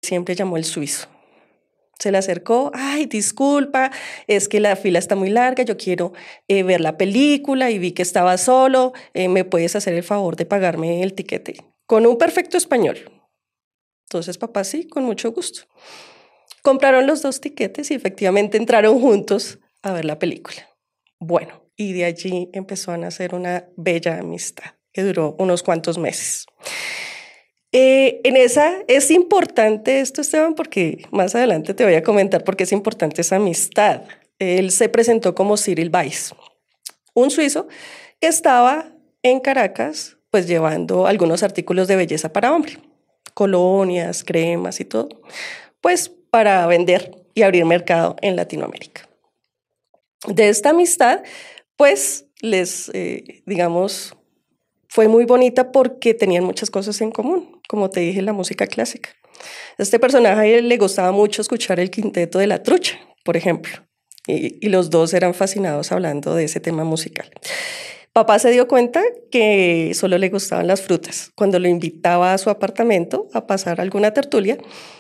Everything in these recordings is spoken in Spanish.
siempre llamó el suizo. Se le acercó, ay, disculpa, es que la fila está muy larga, yo quiero ver la película y vi que estaba solo, ¿me puedes hacer el favor de pagarme el tiquete? Con un perfecto español. Entonces, papá, sí, con mucho gusto. Compraron los 2 tiquetes y efectivamente entraron juntos a ver la película. Bueno, y de allí empezó a nacer una bella amistad que duró unos cuantos meses. En esa es importante esto, Esteban, porque más adelante te voy a comentar por qué es importante esa amistad. Él se presentó como Cyril Weiss, un suizo que estaba en Caracas, pues llevando algunos artículos de belleza para hombre, colonias, cremas y todo, pues para vender y abrir mercado en Latinoamérica. De esta amistad, pues digamos, fue muy bonita porque tenían muchas cosas en común, como te dije, la música clásica. A este personaje le gustaba mucho escuchar el quinteto de La Trucha, por ejemplo, y los dos eran fascinados hablando de ese tema musical. Papá se dio cuenta que solo le gustaban las frutas. Cuando lo invitaba a su apartamento a pasar alguna tertulia,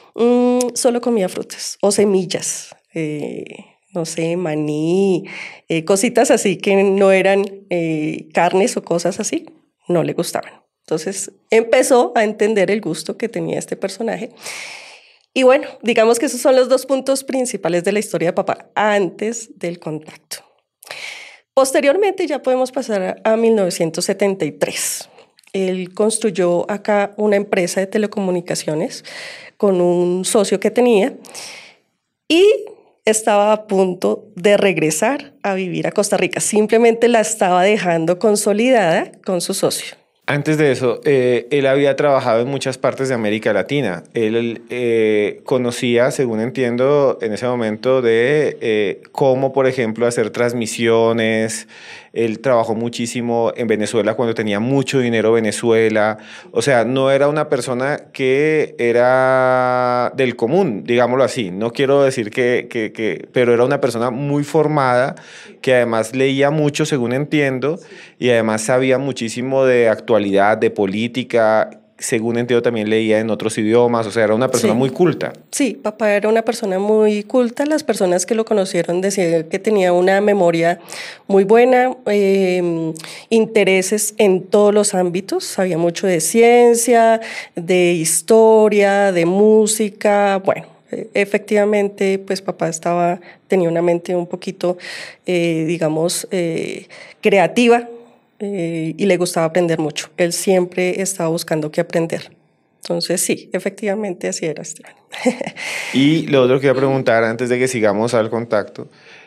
solo comía frutas o semillas, no sé, maní, cositas así que no eran carnes o cosas así. No le gustaban. Entonces empezó a entender el gusto que tenía este personaje. Y bueno, digamos que esos son los 2 puntos principales de la historia de papá antes del contacto. Posteriormente ya podemos pasar a 1973. Él construyó acá una empresa de telecomunicaciones con un socio que tenía y estaba a punto de regresar a vivir a Costa Rica. Simplemente la estaba dejando consolidada con su socio. Antes de eso, él había trabajado en muchas partes de América Latina. Él conocía, según entiendo, en ese momento de cómo, por ejemplo, hacer transmisiones. Él trabajó muchísimo en Venezuela cuando tenía mucho dinero Venezuela. O sea, no era una persona que era del común, digámoslo así. No quiero decir pero era una persona muy formada, que además leía mucho, según entiendo, y además sabía muchísimo de actualidad, de política. Según entiendo, también leía en otros idiomas, o sea, era una persona muy culta. Sí, papá era una persona muy culta. Las personas que lo conocieron decían que tenía una memoria muy buena, intereses en todos los ámbitos. Sabía mucho de ciencia, de historia, de música. Bueno, efectivamente, pues papá tenía una mente un poquito, digamos, creativa. Y le gustaba aprender mucho. Él siempre estaba buscando qué aprender. Entonces, sí, efectivamente así era, Esteban. Y lo otro que iba a preguntar antes de que sigamos al contacto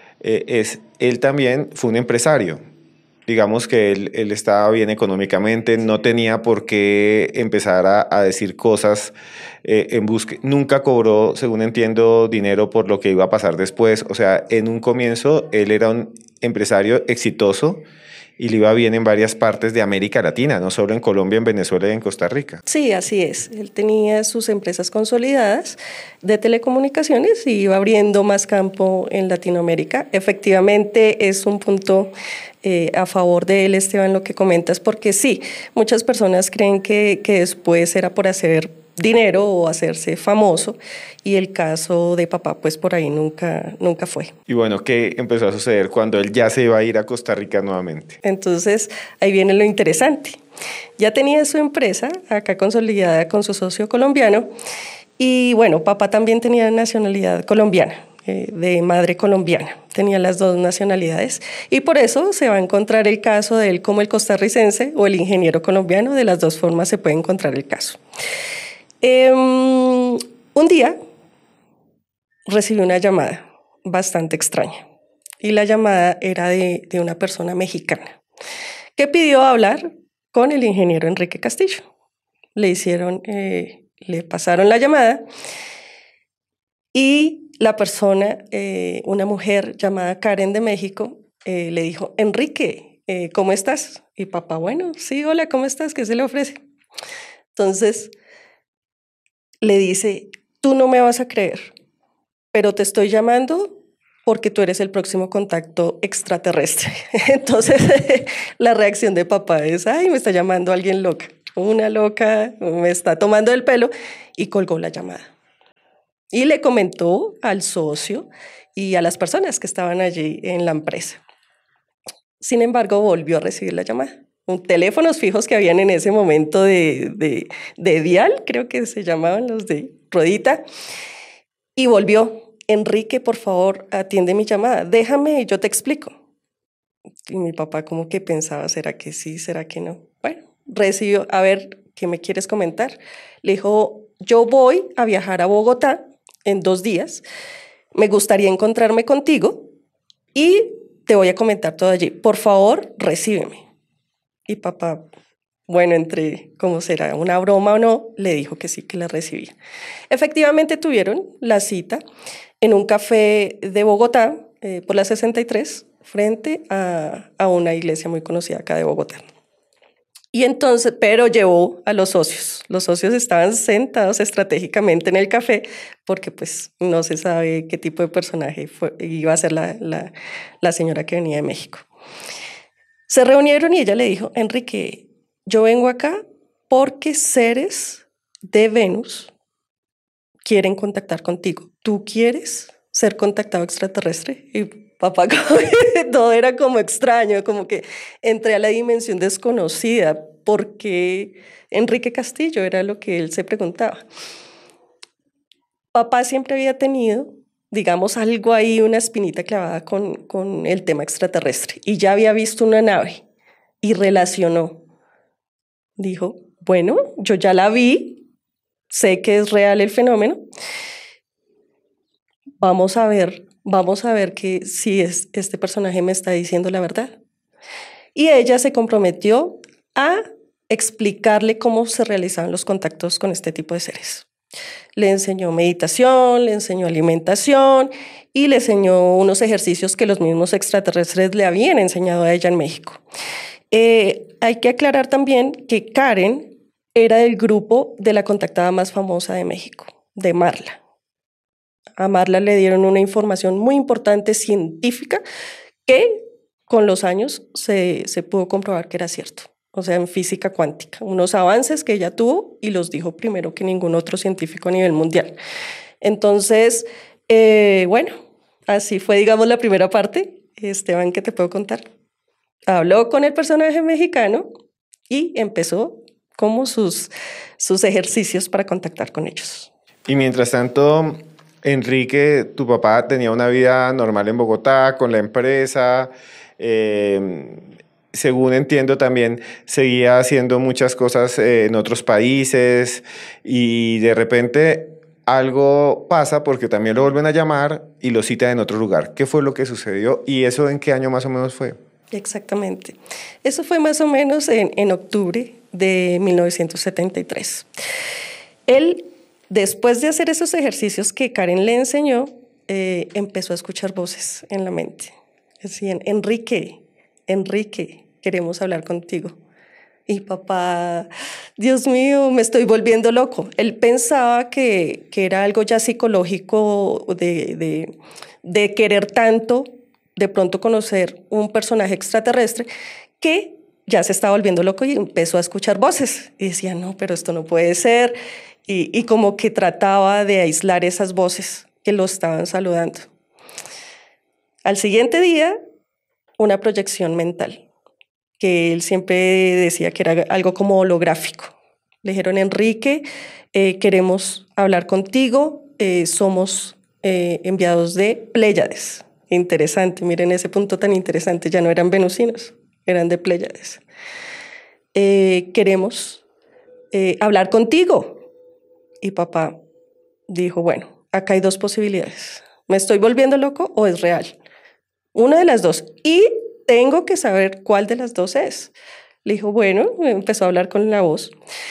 él también fue un empresario. Digamos que él estaba bien económicamente, no tenía por qué empezar a decir cosas nunca cobró, según entiendo, dinero por lo que iba a pasar después. O sea, en un comienzo él era un empresario exitoso y le iba bien en varias partes de América Latina, no solo en Colombia, en Venezuela y en Costa Rica. Sí, así es. Él tenía sus empresas consolidadas de telecomunicaciones y iba abriendo más campo en Latinoamérica. Efectivamente, es un punto a favor de él, Esteban, lo que comentas, porque sí, muchas personas creen que después era por hacer dinero o hacerse famoso, y el caso de papá pues por ahí nunca fue. Y bueno, ¿qué empezó a suceder cuando él ya se iba a ir a Costa Rica nuevamente? Entonces ahí viene lo interesante. Ya tenía su empresa acá consolidada con su socio colombiano y bueno, papá también tenía nacionalidad colombiana, de madre colombiana, tenía las 2 nacionalidades y por eso se va a encontrar el caso de él como el costarricense o el ingeniero colombiano. De las 2 formas se puede encontrar el caso. Un día recibí una llamada bastante extraña y la llamada era de una persona mexicana que pidió hablar con el ingeniero Enrique Castillo. Le pasaron la llamada y la persona, una mujer llamada Karen de México, le dijo: Enrique, ¿cómo estás? Y papá, bueno, sí, hola, ¿cómo estás? ¿Qué se le ofrece? Entonces le dice: tú no me vas a creer, pero te estoy llamando porque tú eres el próximo contacto extraterrestre. Entonces la reacción de papá es: ay, me está llamando alguien loca, una loca, me está tomando el pelo, y colgó la llamada. Y le comentó al socio y a las personas que estaban allí en la empresa. Sin embargo, volvió a recibir la llamada. Teléfonos fijos que habían en ese momento de dial, creo que se llamaban los de ruedita, y volvió. Enrique, por favor, atiende mi llamada. Déjame, yo te explico. Y mi papá como que pensaba, ¿será que sí? ¿Será que no? Bueno, recibió, a ver, ¿qué me quieres comentar? Le dijo, yo voy a viajar a Bogotá en 2 días. Me gustaría encontrarme contigo y te voy a comentar todo allí. Por favor, recíbeme. Y papá, bueno, entre cómo será una broma o no, le dijo que sí, que la recibía. Efectivamente tuvieron la cita en un café de Bogotá, por la 63, frente a una iglesia muy conocida acá de Bogotá. Y entonces, pero llevó a los socios. Los socios estaban sentados estratégicamente en el café porque pues no se sabe qué tipo de personaje iba a ser la señora que venía de México. Se reunieron y ella le dijo, Enrique, yo vengo acá porque seres de Venus quieren contactar contigo. ¿Tú quieres ser contactado extraterrestre? Y papá, todo era como extraño, como que entré a la dimensión desconocida. ¿Por qué Enrique Castillo? Era lo que él se preguntaba. Papá siempre había tenido, digamos, algo ahí, una espinita clavada con el tema extraterrestre. Y ya había visto una nave y relacionó. Dijo, bueno, yo ya la vi, sé que es real el fenómeno. Vamos a ver que si este personaje me está diciendo la verdad. Y ella se comprometió a explicarle cómo se realizaban los contactos con este tipo de seres. Le enseñó meditación, le enseñó alimentación y le enseñó unos ejercicios que los mismos extraterrestres le habían enseñado a ella en México. Hay que aclarar también que Karen era del grupo de la contactada más famosa de México, de Marla. A Marla le dieron una información muy importante científica que con los años se pudo comprobar que era cierto. O sea, en física cuántica, unos avances que ella tuvo y los dijo primero que ningún otro científico a nivel mundial. Entonces, bueno, así fue, digamos, la primera parte. Esteban, ¿qué te puedo contar? Habló con el personaje mexicano y empezó como sus ejercicios para contactar con ellos. Y mientras tanto, Enrique, tu papá tenía una vida normal en Bogotá, con la empresa. Según entiendo, también seguía haciendo muchas cosas en otros países y de repente algo pasa porque también lo vuelven a llamar y lo citan en otro lugar. ¿Qué fue lo que sucedió y eso en qué año más o menos fue? Exactamente. Eso fue más o menos en octubre de 1973. Él, después de hacer esos ejercicios que Karen le enseñó, empezó a escuchar voces en la mente. Decían, Enrique, queremos hablar contigo. Y papá, Dios mío, me estoy volviendo loco. Él pensaba que era algo ya psicológico de querer tanto, de pronto conocer un personaje extraterrestre, que ya se estaba volviendo loco y empezó a escuchar voces. Y decía, no, pero esto no puede ser. Y como que trataba de aislar esas voces que lo estaban saludando. Al siguiente día, una proyección mental, que él siempre decía que era algo como holográfico. Le dijeron, Enrique, queremos hablar contigo, somos enviados de Pléyades. Interesante, miren ese punto tan interesante, ya no eran venusinos, eran de Pléyades. Queremos hablar contigo. Y papá dijo, bueno, acá hay 2 posibilidades. ¿Me estoy volviendo loco o es real? Una de las 2. Y tengo que saber cuál de las 2 es. Le dijo, bueno, empezó a hablar con la voz.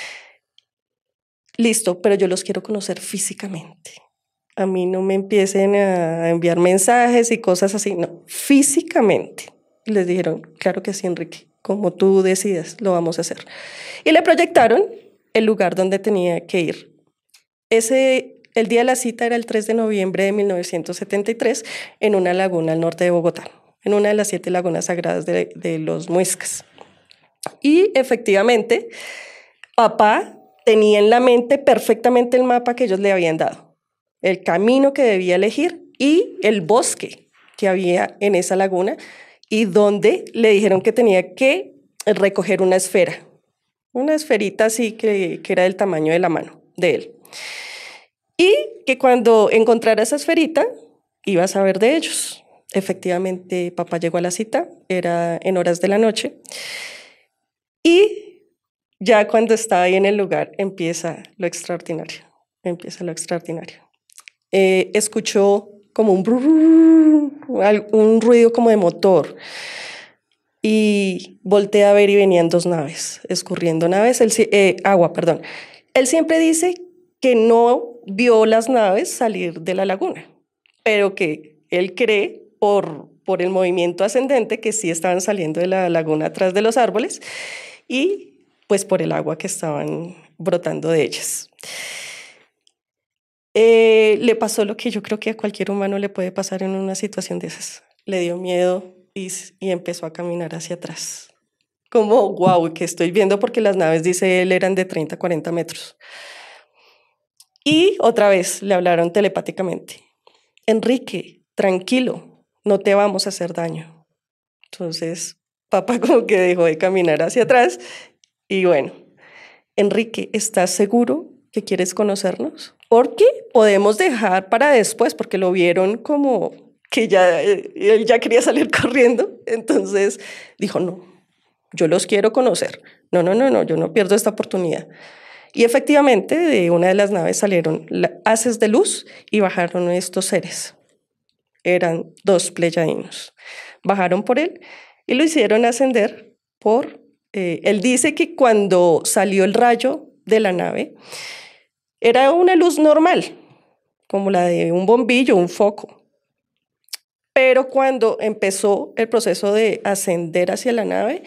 Listo, pero yo los quiero conocer físicamente. A mí no me empiecen a enviar mensajes y cosas así, no, físicamente. Y les dijeron, claro que sí, Enrique, como tú decidas, lo vamos a hacer. Y le proyectaron el lugar donde tenía que ir. El día de la cita era el 3 de noviembre de 1973 en una laguna al norte de Bogotá, en una de las 7 lagunas sagradas de los Muiscas. Y efectivamente, papá tenía en la mente perfectamente el mapa que ellos le habían dado. el camino que debía elegir y el bosque que había en esa laguna y donde le dijeron que tenía que recoger una esfera, una esferita así que era del tamaño de la mano de él. Y que cuando encontrara esa esferita iba a saber de ellos. Efectivamente, papá llegó a la cita, era en horas de la noche. Y ya cuando estaba ahí en el lugar empieza lo extraordinario. Empieza lo extraordinario. Escuchó como un ruido como de motor. Y volteé a ver y venían dos naves, escurriendo naves, agua, perdón. Él siempre dice que no vio las naves salir de la laguna, pero que él cree por el movimiento ascendente que sí estaban saliendo de la laguna atrás de los árboles y pues por el agua que estaban brotando de ellas. Le pasó lo que yo creo que a cualquier humano le puede pasar en una situación de esas. Le dio miedo y empezó a caminar hacia atrás. Como, wow, que estoy viendo porque las naves, dice él, eran de 30 a 40 metros. Y otra vez le hablaron telepáticamente. Enrique, tranquilo, no te vamos a hacer daño. Entonces, papá como que dejó de caminar hacia atrás y bueno, Enrique, ¿estás seguro que quieres conocernos? Porque podemos dejar para después, porque lo vieron como que ya él ya quería salir corriendo. Entonces dijo, no, yo los quiero conocer. No, yo no pierdo esta oportunidad. Y efectivamente, de una de las naves salieron haces de luz y bajaron estos seres. Eran dos pleyadianos. Bajaron por él y lo hicieron ascender por... él dice que cuando salió el rayo de la nave, era una luz normal, como la de un bombillo, un foco. Pero cuando empezó el proceso de ascender hacia la nave,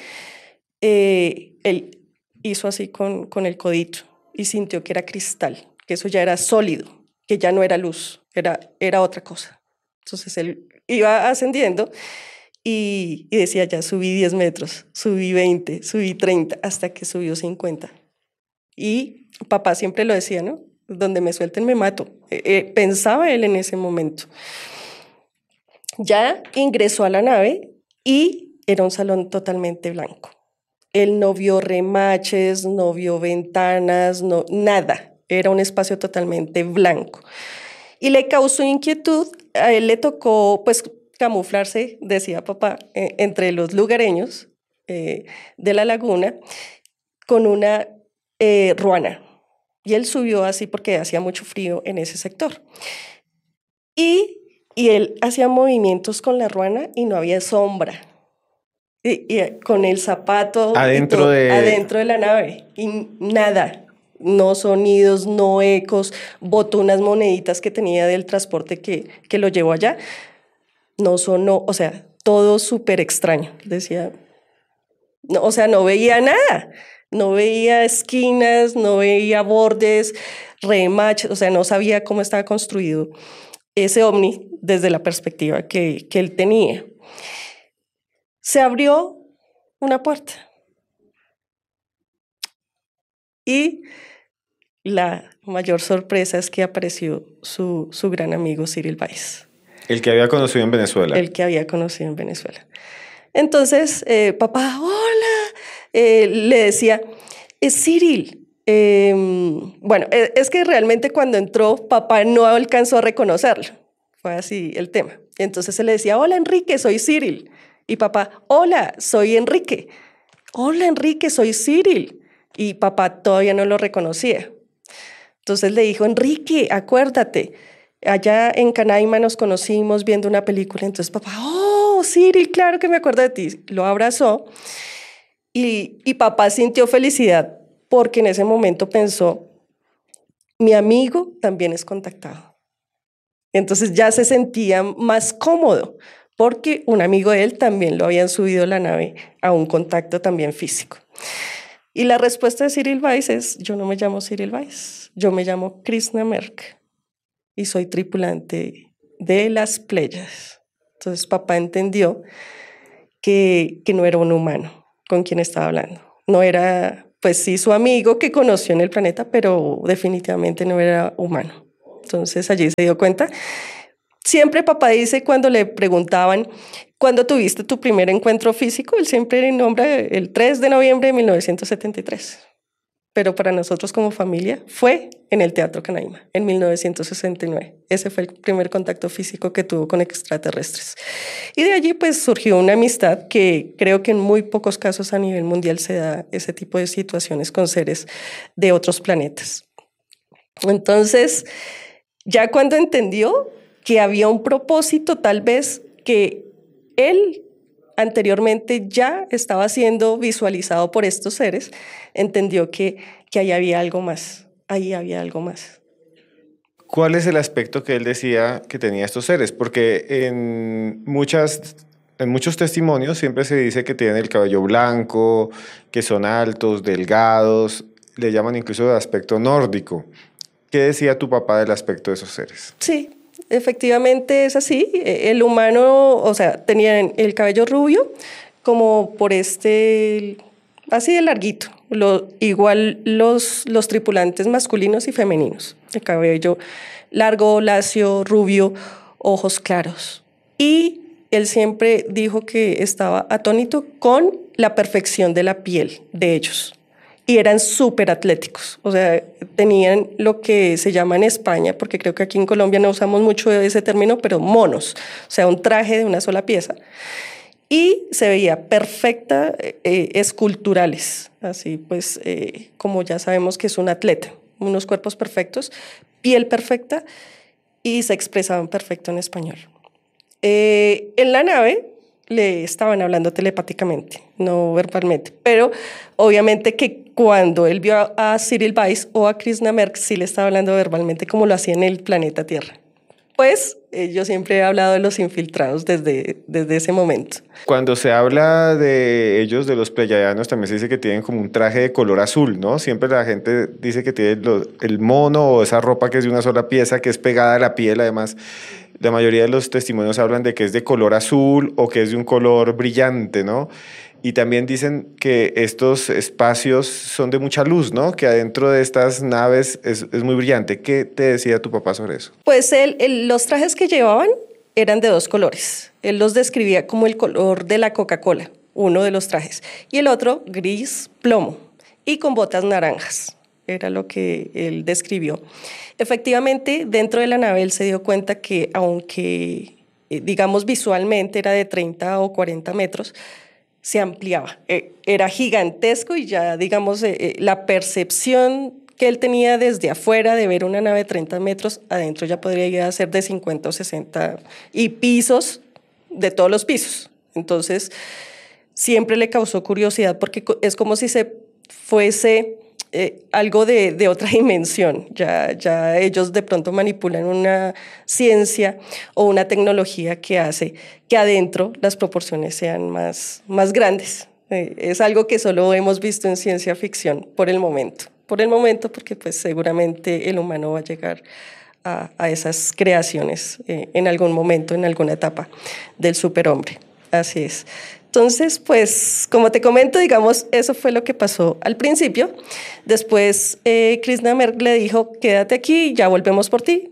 él hizo así con el codito y sintió que era cristal, que eso ya era sólido, que ya no era luz, era otra cosa. Entonces él iba ascendiendo y decía, ya subí 10 metros, subí 20, subí 30, hasta que subió 50. Y papá siempre lo decía, ¿no? Donde me suelten me mato. Pensaba él en ese momento. Ya ingresó a la nave y era un salón totalmente blanco. Él no vio remaches, no vio ventanas, no, nada. Era un espacio totalmente blanco. Y le causó inquietud, a él le tocó pues camuflarse, decía papá, entre los lugareños de la laguna con una ruana. Y él subió así porque hacía mucho frío en ese sector. Y él hacía movimientos con la ruana y no había sombra. Y con el zapato adentro adentro de la nave. Y nada, no sonidos, no ecos, botó unas moneditas que tenía del transporte que lo llevó allá. No sonó, o sea, todo súper extraño. Decía, no, o sea, no veía nada. No veía esquinas, no veía bordes, remaches, o sea, no sabía cómo estaba construido ese ovni desde la perspectiva que él tenía. Se abrió una puerta y la mayor sorpresa es que apareció su gran amigo Cyril Weiss. El que había conocido en Venezuela. El que había conocido en Venezuela. Entonces, papá, hola, le decía, es Cyril. Bueno, es que realmente cuando entró, papá no alcanzó a reconocerlo. Fue así el tema. Entonces él le decía, hola Enrique, soy Cyril. Y papá, hola, soy Enrique. Hola Enrique, soy Cyril. Y papá todavía no lo reconocía. Entonces le dijo, Enrique, acuérdate, allá en Canaima nos conocimos viendo una película. Entonces papá, oh, Cyril, claro que me acuerdo de ti. Lo abrazó y papá sintió felicidad porque en ese momento pensó, mi amigo también es contactado. Entonces ya se sentía más cómodo porque un amigo de él también lo habían subido a la nave a un contacto también físico. Y la respuesta de Cyril Weiss es, yo no me llamo Cyril Weiss, yo me llamo Krishna Merck y soy tripulante de las Pléyades. Entonces papá entendió que no era un humano con quien estaba hablando. No era, pues sí, su amigo que conoció en el planeta, pero definitivamente no era humano. entonces allí se dio cuenta. Siempre papá dice cuando le preguntaban, ¿cuándo tuviste tu primer encuentro físico? Él siempre nombra el 3 de noviembre de 1973. Pero para nosotros como familia fue en el Teatro Canaima, en 1969. Ese fue el primer contacto físico que tuvo con extraterrestres. Y de allí pues surgió una amistad que creo que en muy pocos casos a nivel mundial se da ese tipo de situaciones con seres de otros planetas. Entonces, ya cuando entendió que había un propósito, tal vez que él anteriormente ya estaba siendo visualizado por estos seres, entendió que ahí había algo más, ahí había algo más. ¿Cuál es el aspecto que él decía que tenía estos seres? Porque en muchos testimonios siempre se dice que tienen el cabello blanco, que son altos, delgados, le llaman incluso de aspecto nórdico. ¿Qué decía tu papá del aspecto de esos seres? Sí, efectivamente es así. El humano, o sea, tenía el cabello rubio, como por así de larguito. Igual los tripulantes masculinos y femeninos. El cabello largo, lacio, rubio, ojos claros. Y él siempre dijo que estaba atónito con la perfección de la piel de ellos. Y eran súper atléticos, o sea, tenían lo que se llama en España, porque creo que aquí en Colombia no usamos mucho ese término, pero monos, o sea, un traje de una sola pieza. Y se veía perfecta, esculturales, así pues, como ya sabemos que es un atleta, unos cuerpos perfectos, piel perfecta y se expresaban perfecto en español. En la nave le estaban hablando telepáticamente, no verbalmente, pero obviamente que cuando él vio a Cyril Weiss o a Krishnamurti sí le estaba hablando verbalmente como lo hacía en el planeta Tierra. Pues yo siempre he hablado de los infiltrados desde ese momento. Cuando se habla de ellos, de los pleyadianos, también se dice que tienen como un traje de color azul, ¿no? Siempre la gente dice que tiene el mono o esa ropa que es de una sola pieza, que es pegada a la piel, además. La mayoría de los testimonios hablan de que es de color azul o que es de un color brillante, ¿no? Y también dicen que estos espacios son de mucha luz, ¿no? Que adentro de estas naves es muy brillante. ¿Qué te decía tu papá sobre eso? Pues los trajes que llevaban eran de dos colores. Él los describía como el color de la Coca-Cola, uno de los trajes, y el otro gris plomo y con botas naranjas. Era lo que él describió. Efectivamente, dentro de la nave él se dio cuenta que aunque, digamos, visualmente era de 30 o 40 metros, se ampliaba. Era gigantesco y ya, digamos, la percepción que él tenía desde afuera de ver una nave de 30 metros, adentro ya podría llegar a ser de 50 o 60 y pisos, de todos los pisos. Entonces, siempre le causó curiosidad porque es como si se fuese algo de otra dimensión. Ya ellos de pronto manipulan una ciencia o una tecnología que hace que adentro las proporciones sean más grandes. Es algo que solo hemos visto en ciencia ficción por el momento. Por el momento, porque pues seguramente el humano va a llegar a esas creaciones en algún momento, en alguna etapa del superhombre. Así es. Entonces, pues, como te comento, digamos, eso fue lo que pasó al principio. Después, Krishnamurti le dijo, quédate aquí, ya volvemos por ti.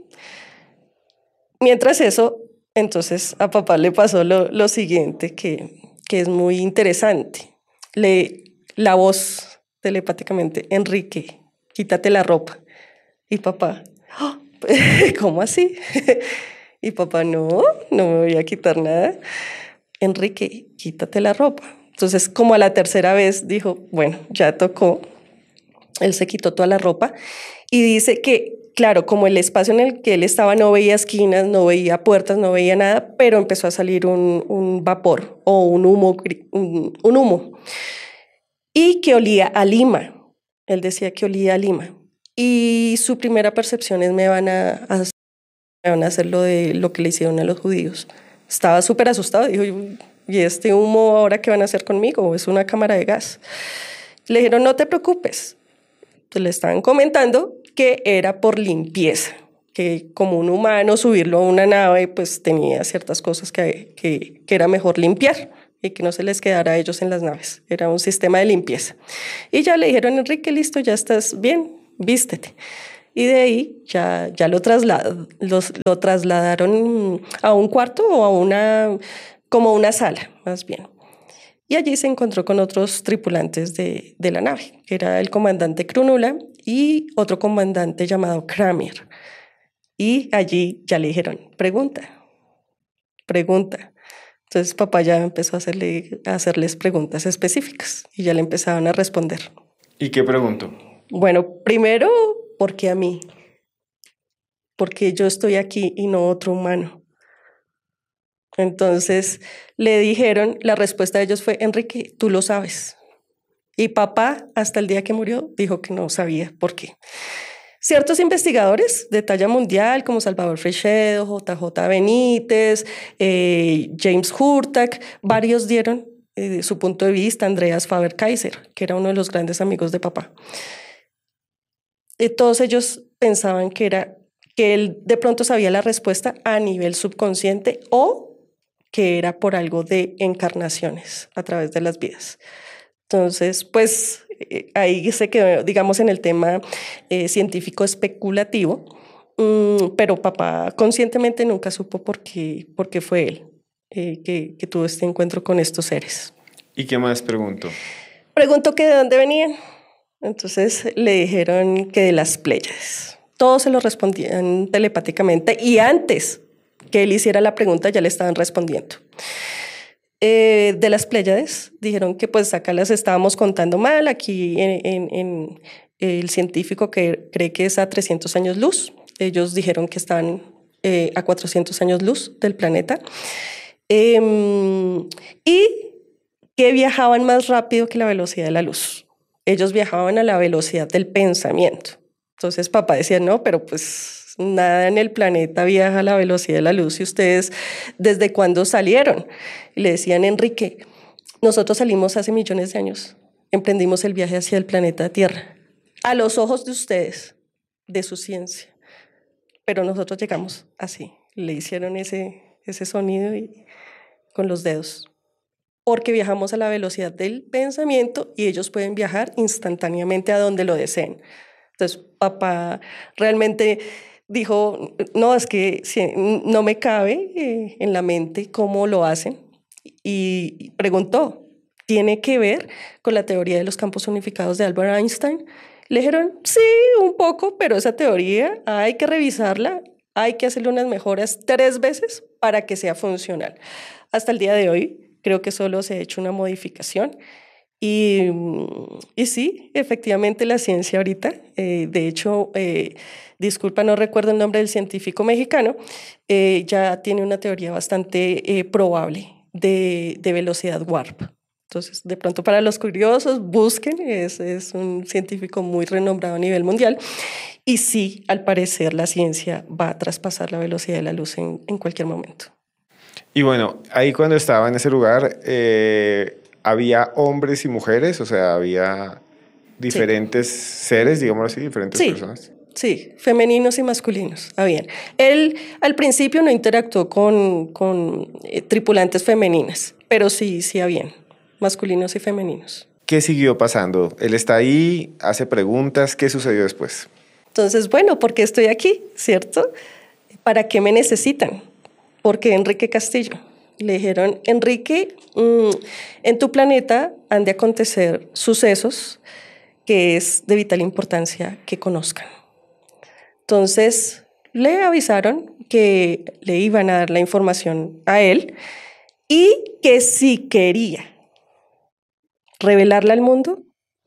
Mientras eso, entonces a papá le pasó lo siguiente, que es muy interesante. La voz telepáticamente, Enrique, quítate la ropa. Y papá, oh, ¿cómo así? Y papá, no me voy a quitar nada. Enrique, quítate la ropa. Entonces, como a la tercera vez dijo, bueno, ya tocó. Él se quitó toda la ropa y dice que, claro, como el espacio en el que él estaba no veía esquinas, no veía puertas, no veía nada, pero empezó a salir un vapor o un humo, un humo. Y que olía a lima. Él decía que olía a lima. Y su primera percepción es me van a hacer lo que le hicieron a los judíos. Estaba súper asustado. Dijo, ¿y este humo ahora qué van a hacer conmigo? Es una cámara de gas. Le dijeron, no te preocupes. Entonces le estaban comentando que era por limpieza, que como un humano subirlo a una nave pues tenía ciertas cosas que era mejor limpiar y que no se les quedara a ellos en las naves. Era un sistema de limpieza. Y ya le dijeron, Enrique, listo, ya estás bien, vístete. y de ahí ya lo trasladaron a un cuarto o a como una sala, más bien. Y allí se encontró con otros tripulantes de la nave, que era el comandante Krunula y otro comandante llamado Kramir. Y allí ya le dijeron, pregunta, pregunta. Entonces papá ya empezó a hacerles preguntas específicas y ya le empezaban a responder. ¿Y qué preguntó? Bueno, primero, ¿por qué a mí? Porque yo estoy aquí y no otro humano. Entonces le dijeron, la respuesta de ellos fue, Enrique, tú lo sabes. Y papá, hasta el día que murió, dijo que no sabía por qué. Ciertos investigadores de talla mundial, como Salvador Freixedo, JJ Benítez, James Hurtak, varios dieron su punto de vista, Andreas Faber-Kaiser, que era uno de los grandes amigos de papá. Todos ellos pensaban que él de pronto sabía la respuesta a nivel subconsciente o que era por algo de encarnaciones a través de las vidas. Entonces, pues ahí se quedó, digamos, en el tema científico especulativo, pero papá conscientemente nunca supo por qué fue él que tuvo este encuentro con estos seres. ¿Y qué más preguntó? Preguntó que de dónde venían. Entonces le dijeron que de las Pléyades. Todos se lo respondían telepáticamente y antes que él hiciera la pregunta ya le estaban respondiendo. De las Pléyades dijeron que pues acá las estábamos contando mal, aquí en el científico que cree que es a 300 años luz, ellos dijeron que están a 400 años luz del planeta y que viajaban más rápido que la velocidad de la luz. Ellos viajaban a la velocidad del pensamiento. Entonces papá decía, no, pero pues nada en el planeta viaja a la velocidad de la luz. ¿Y ustedes desde cuándo salieron? Y le decían, Enrique, nosotros salimos hace millones de años. Emprendimos el viaje hacia el planeta Tierra. A los ojos de ustedes, de su ciencia. Pero nosotros llegamos así. Le hicieron ese sonido con los dedos. Porque viajamos a la velocidad del pensamiento y ellos pueden viajar instantáneamente a donde lo deseen. Entonces, papá realmente dijo, no, es que no me cabe en la mente cómo lo hacen. Y preguntó, ¿tiene que ver con la teoría de los campos unificados de Albert Einstein? Le dijeron, sí, un poco, pero esa teoría hay que revisarla, hay que hacerle unas mejoras 3 veces para que sea funcional. Hasta el día de hoy, creo que solo se ha hecho una modificación. Y sí, efectivamente la ciencia ahorita, de hecho, disculpa, no recuerdo el nombre del científico mexicano, ya tiene una teoría bastante probable de velocidad warp. Entonces, de pronto para los curiosos, busquen, es un científico muy renombrado a nivel mundial. Y sí, al parecer la ciencia va a traspasar la velocidad de la luz en cualquier momento. Y bueno, ahí cuando estaba en ese lugar, ¿había hombres y mujeres? O sea, ¿había diferentes seres, digámoslo así, diferentes personas? Sí, femeninos y masculinos. Habían. Él al principio no interactuó con tripulantes femeninas, pero sí habían masculinos y femeninos. ¿Qué siguió pasando? Él está ahí, hace preguntas, ¿qué sucedió después? Entonces, bueno, ¿por qué estoy aquí? ¿Cierto? ¿Para qué me necesitan? Porque Enrique Castillo. Le dijeron, Enrique, en tu planeta han de acontecer sucesos que es de vital importancia que conozcan. Entonces, le avisaron que le iban a dar la información a él y que si quería revelarla al mundo,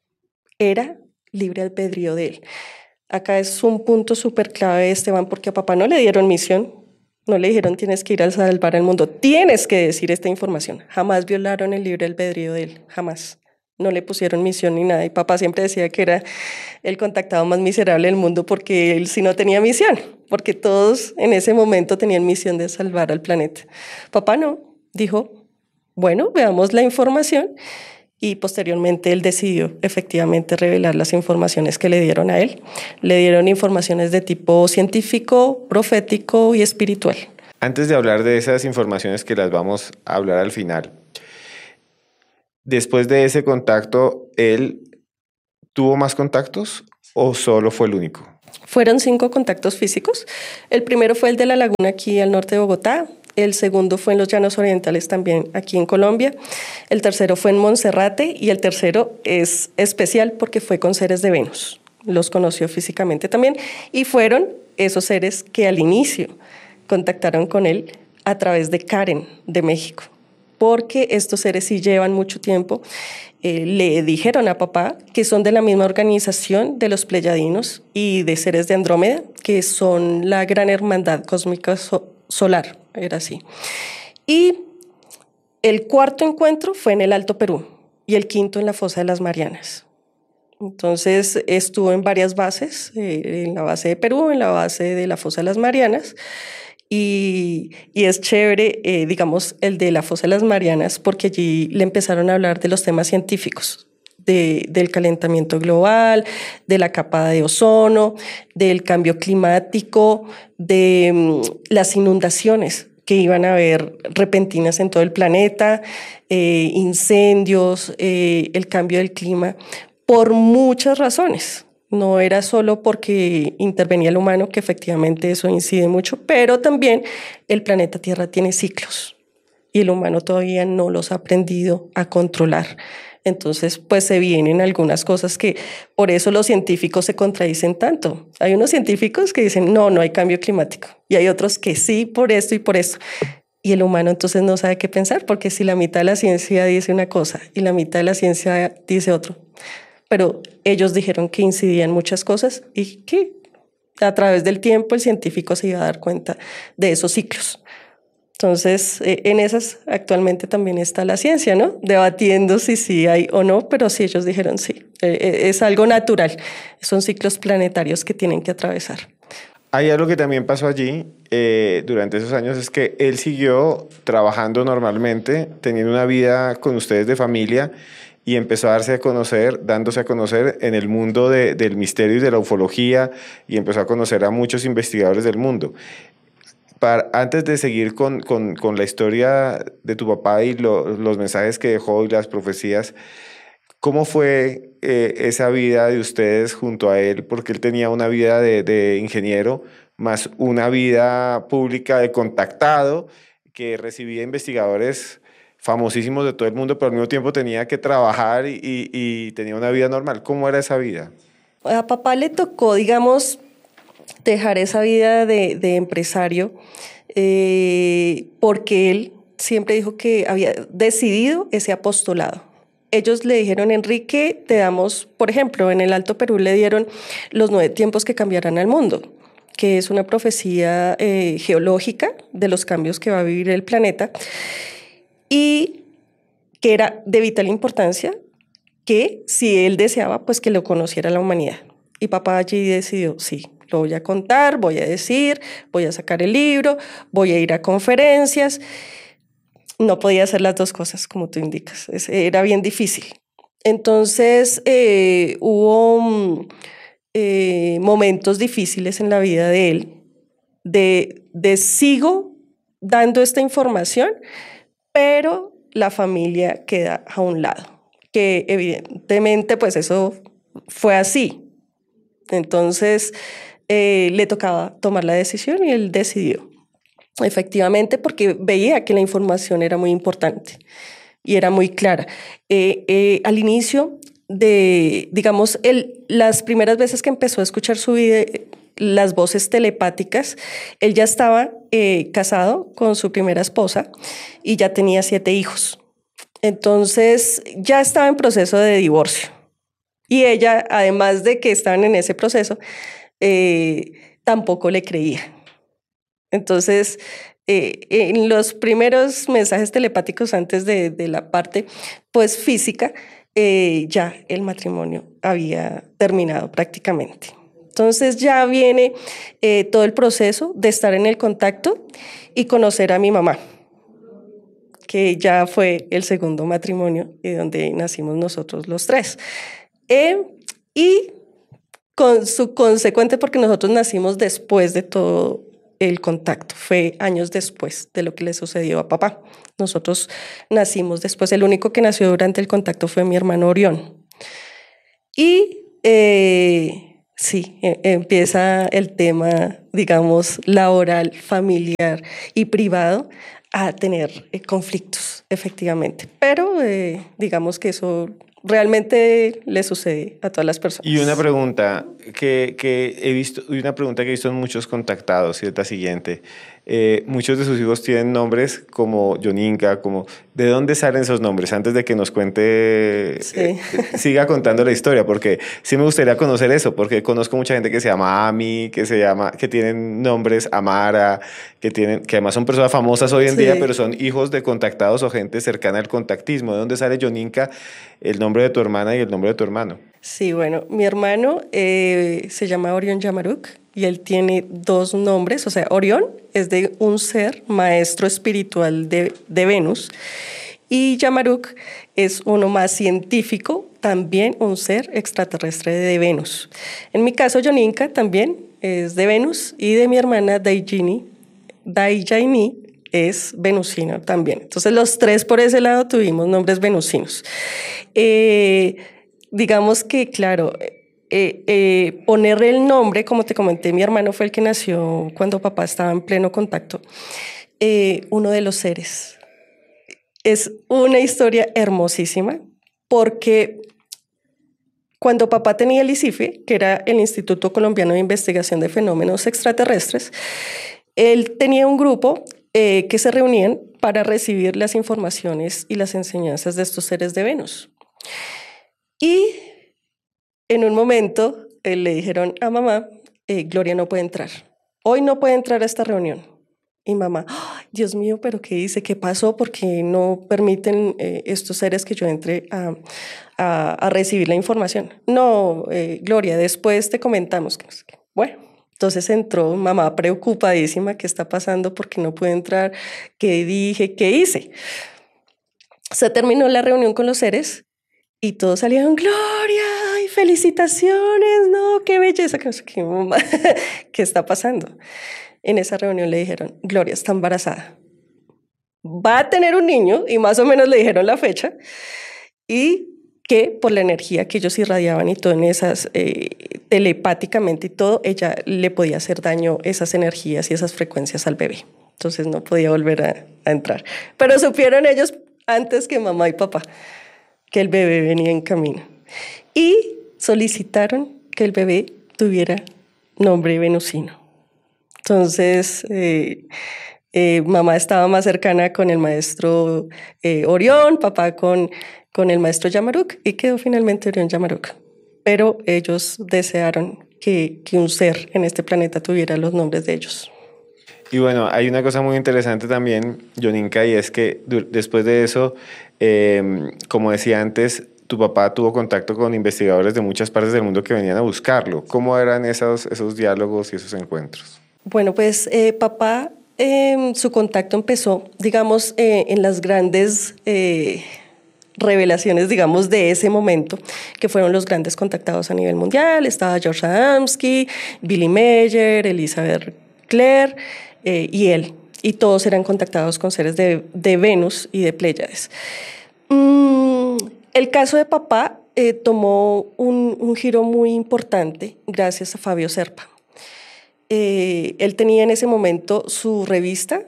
era libre albedrío de él. Acá es un punto súper clave, Esteban, porque a papá no le dieron misión. No le dijeron tienes que ir a salvar al mundo, tienes que decir esta información. Jamás violaron el libre albedrío de él, jamás. No le pusieron misión ni nada. Y papá siempre decía que era el contactado más miserable del mundo porque él sí no tenía misión, porque todos en ese momento tenían misión de salvar al planeta. Papá no, dijo, bueno, veamos la información. Y posteriormente él decidió efectivamente revelar las informaciones que le dieron a él. Le dieron informaciones de tipo científico, profético y espiritual. Antes de hablar de esas informaciones que las vamos a hablar al final, después de ese contacto, ¿él tuvo más contactos o solo fue el único? Fueron 5 contactos físicos. El primero fue el de la laguna aquí al norte de Bogotá. El segundo fue en los Llanos Orientales también aquí en Colombia. El tercero fue en Monserrate y el tercero es especial porque fue con seres de Venus. Los conoció físicamente también y fueron esos seres que al inicio contactaron con él a través de Karen de México, porque estos seres sí llevan mucho tiempo. Le dijeron a papá que son de la misma organización de los Pleyadinos y de seres de Andrómeda, que son la gran hermandad cósmica solar, era así. Y el cuarto encuentro fue en el Alto Perú y el quinto en la Fosa de las Marianas. Entonces estuvo en varias bases, en la base de Perú, en la base de la Fosa de las Marianas, y es chévere, digamos, el de la Fosa de las Marianas, porque allí le empezaron a hablar de los temas científicos, del calentamiento global, de la capa de ozono, del cambio climático, de las inundaciones que iban a haber repentinas en todo el planeta, incendios, el cambio del clima, por muchas razones. No era solo porque intervenía el humano, que efectivamente eso incide mucho, pero también el planeta Tierra tiene ciclos y el humano todavía no los ha aprendido a controlar. Entonces, pues se vienen algunas cosas que por eso los científicos se contradicen tanto. Hay unos científicos que dicen, no hay cambio climático, y hay otros que sí, por esto y por esto. Y el humano entonces no sabe qué pensar, porque si la mitad de la ciencia dice una cosa y la mitad de la ciencia dice otro, pero ellos dijeron que incidían muchas cosas y que a través del tiempo el científico se iba a dar cuenta de esos ciclos. Entonces, en esas actualmente también está la ciencia, ¿no? Debatiendo si sí hay o no, pero sí ellos dijeron sí. Es algo natural. Son ciclos planetarios que tienen que atravesar. Hay algo que también pasó allí durante esos años, es que él siguió trabajando normalmente, teniendo una vida con ustedes de familia, y empezó a dándose a conocer en el mundo del misterio y de la ufología, y empezó a conocer a muchos investigadores del mundo. Antes de seguir con la historia de tu papá y los mensajes que dejó y las profecías, ¿cómo fue esa vida de ustedes junto a él? Porque él tenía una vida de ingeniero, más una vida pública de contactado, que recibía investigadores famosísimos de todo el mundo, pero al mismo tiempo tenía que trabajar y tenía una vida normal. ¿Cómo era esa vida? A papá le tocó, digamos, dejar esa vida de empresario, porque él siempre dijo que había decidido ese apostolado. Ellos le dijeron, Enrique, te damos, por ejemplo, en el Alto Perú le dieron los 9 tiempos que cambiarán al mundo, que es una profecía geológica de los cambios que va a vivir el planeta, y que era de vital importancia que si él deseaba, pues que lo conociera la humanidad. Y papá allí decidió, sí, lo voy a contar, voy a decir, voy a sacar el libro, voy a ir a conferencias. No podía hacer las dos cosas, como tú indicas. Era bien difícil. Entonces, hubo momentos difíciles en la vida de él, de sigo dando esta información, pero la familia queda a un lado, que evidentemente pues eso fue así. Entonces le tocaba tomar la decisión y él decidió. Efectivamente, porque veía que la información era muy importante y era muy clara. Al inicio digamos, las primeras veces que empezó a escuchar su vida, las voces telepáticas, él ya estaba casado con su primera esposa y ya tenía 7 hijos. Entonces ya estaba en proceso de divorcio. Y ella, además de que estaban en ese proceso, tampoco le creía. Entonces, en los primeros mensajes telepáticos antes de la parte pues física, ya el matrimonio había terminado prácticamente. Entonces ya viene todo el proceso de estar en el contacto y conocer a mi mamá, que ya fue el segundo matrimonio y donde nacimos nosotros los 3. Y con su consecuente, porque nosotros nacimos después de todo el contacto, fue años después de lo que le sucedió a papá. Nosotros nacimos después, el único que nació durante el contacto fue mi hermano Orión. Y Sí, empieza el tema, digamos, laboral, familiar y privado a tener conflictos, efectivamente. Pero digamos que eso realmente le sucede a todas las Y una personas. pregunta que he visto, y una pregunta que he visto en muchos contactados, y es la siguiente. Muchos de sus hijos tienen nombres como Joninka, como ¿de dónde salen esos nombres? Antes de que nos cuente, Sí. siga contando la historia, porque sí me gustaría conocer eso, porque conozco mucha gente que se llama Ami, que tienen nombres Amara, que además son personas famosas hoy en día, pero Sí. son hijos de contactados o gente cercana al contactismo. ¿De dónde sale Joninka, el nombre de tu hermana y el nombre de tu hermano? Sí, bueno, mi hermano se llama Orión Yamaruk y él tiene dos nombres, o sea, Orión es de un ser maestro espiritual de Venus y Yamaruk es uno más científico, también un ser extraterrestre de Venus. En mi caso, Yoninka también es de Venus y de mi hermana Daijani es venusino también. Entonces los tres por ese lado tuvimos nombres venusinos. Eh, digamos que, claro, ponerle el nombre, como te comenté, mi hermano fue el que nació cuando papá estaba en pleno contacto, uno de los seres. Es una historia hermosísima porque cuando papá tenía el ICIFE, que era el Instituto Colombiano de Investigación de Fenómenos Extraterrestres, él tenía un grupo que se reunían para recibir las informaciones y las enseñanzas de estos seres de Venus. Y en un momento le dijeron a mamá, Gloria no puede entrar. Hoy no puede entrar a esta reunión. Y mamá, "Ay, Dios mío, pero ¿qué hice? ¿Qué pasó? Porque no permiten estos seres que yo entre a recibir la información. No, Gloria, después te comentamos. Que no sé qué". Bueno, entonces entró mamá preocupadísima, ¿qué está pasando? Porque no puede entrar. ¿Qué dije? ¿Qué hice? Se terminó la reunión con los seres y todos salieron, Gloria, ay, felicitaciones, no, qué belleza, que no sé qué, mamá, ¿qué está pasando? En esa reunión le dijeron, Gloria está embarazada, va a tener un niño y más o menos le dijeron la fecha y que por la energía que ellos irradiaban y todo en esas, telepáticamente y todo, ella le podía hacer daño esas energías y esas frecuencias al bebé. Entonces no podía volver a entrar. Pero supieron ellos antes que mamá y papá que el bebé venía en camino. Y solicitaron que el bebé tuviera nombre venusino. Entonces, mamá estaba más cercana con el maestro Orión, papá con el maestro Yamaruk, y quedó finalmente Orión Yamaruk. Pero ellos desearon que un ser en este planeta tuviera los nombres de ellos. Y bueno, hay una cosa muy interesante también, Joninka, y es que después de eso, como decía antes, tu papá tuvo contacto con investigadores de muchas partes del mundo que venían a buscarlo. ¿Cómo eran esos diálogos y esos encuentros? Bueno, pues papá, su contacto empezó, digamos, en las grandes revelaciones, digamos, de ese momento, que fueron los grandes contactados a nivel mundial. Estaba George Adamski, Billy Mayer, Elizabeth Clare y él. Y todos eran contactados con seres de Venus y de Pléyades. Mm, el caso de papá tomó un giro muy importante gracias a Fabio Serpa. Él tenía en ese momento su revista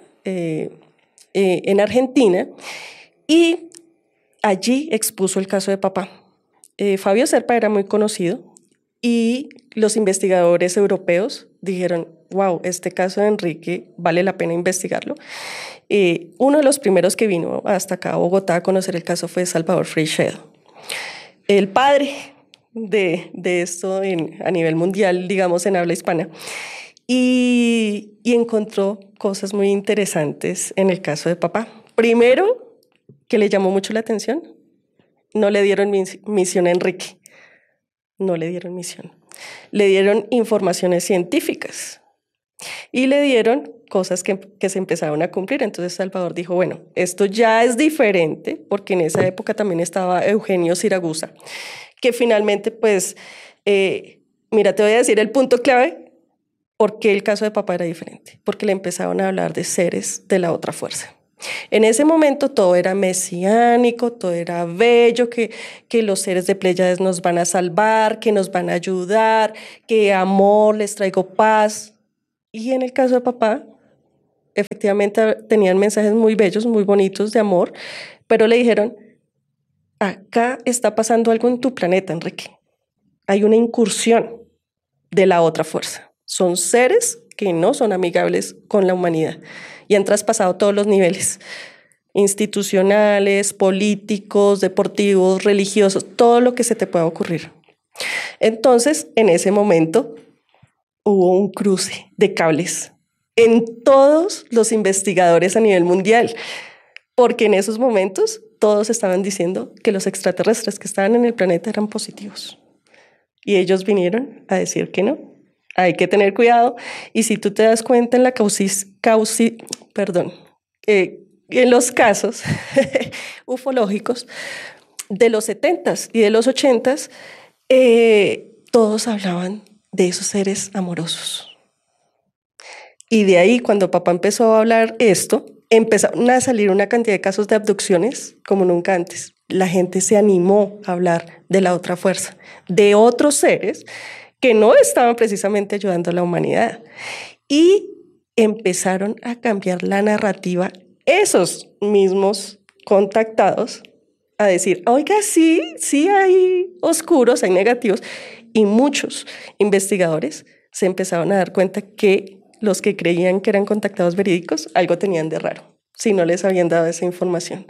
en Argentina y allí expuso el caso de papá. Fabio Serpa era muy conocido y los investigadores europeos dijeron, wow, este caso de Enrique vale la pena investigarlo. Uno de los primeros que vino hasta acá a Bogotá a conocer el caso fue Salvador Freixedo, el padre de esto a nivel mundial, digamos, en habla hispana. Y encontró cosas muy interesantes en el caso de papá. Primero, que le llamó mucho la atención, no le dieron misión a Enrique, no le dieron misión. Le dieron informaciones científicas y le dieron cosas que se empezaron a cumplir. Entonces Salvador dijo, bueno, esto ya es diferente, porque en esa época también estaba Eugenio Siragusa, que finalmente, pues, mira, te voy a decir el punto clave. ¿Por qué el caso de papá era diferente? Porque le empezaron a hablar de seres de la otra fuerza. En ese momento todo era mesiánico, todo era bello, que los seres de Pléyades nos van a salvar, que nos van a ayudar, que amor, les traigo paz. Y en el caso de papá, efectivamente tenían mensajes muy bellos, muy bonitos de amor, pero le dijeron, acá está pasando algo en tu planeta, Enrique. Hay una incursión de la otra fuerza. Son seres que no son amigables con la humanidad y han traspasado todos los niveles institucionales, políticos, deportivos, religiosos, todo lo que se te pueda ocurrir. Entonces, en ese momento, hubo un cruce de cables en todos los investigadores a nivel mundial, porque en esos momentos todos estaban diciendo que los extraterrestres que estaban en el planeta eran positivos. Y ellos vinieron a decir que no. Hay que tener cuidado. Y si tú te das cuenta en la en los casos ufológicos de los 70s y de los 80s, todos hablaban de esos seres amorosos. Y de ahí, cuando papá empezó a hablar esto, empezaron a salir una cantidad de casos de abducciones como nunca antes. La gente se animó a hablar de la otra fuerza, de otros seres que no estaban precisamente ayudando a la humanidad. Y empezaron a cambiar la narrativa esos mismos contactados a decir, oiga, sí hay oscuros, hay negativos. Y muchos investigadores se empezaron a dar cuenta que los que creían que eran contactados verídicos, algo tenían de raro, si no les habían dado esa información.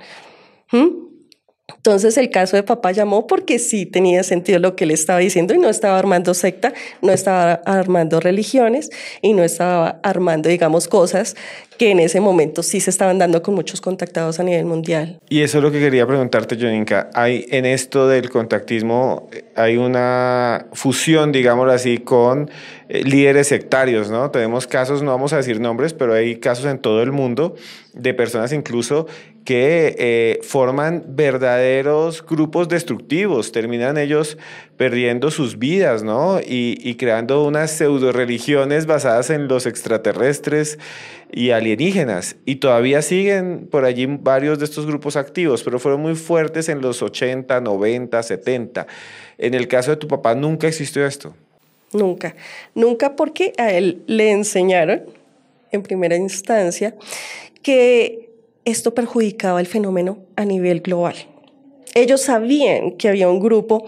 Entonces el caso de papá llamó porque sí tenía sentido lo que él estaba diciendo y no estaba armando secta, no estaba armando religiones y no estaba armando, digamos, cosas que en ese momento sí se estaban dando con muchos contactados a nivel mundial. Y eso es lo que quería preguntarte, Joninka. Hay en esto del contactismo, hay una fusión, digámoslo así, con líderes sectarios, ¿no? Tenemos casos, no vamos a decir nombres, pero hay casos en todo el mundo de personas incluso que forman verdaderos grupos destructivos, terminan ellos perdiendo sus vidas, ¿no? Y creando unas pseudo religiones basadas en los extraterrestres y alienígenas. Y todavía siguen por allí varios de estos grupos activos, pero fueron muy fuertes en los 80, 90, 70. En el caso de tu papá, ¿nunca existió esto? Nunca, nunca, porque a él le enseñaron en primera instancia que esto perjudicaba el fenómeno a nivel global. Ellos sabían que había un grupo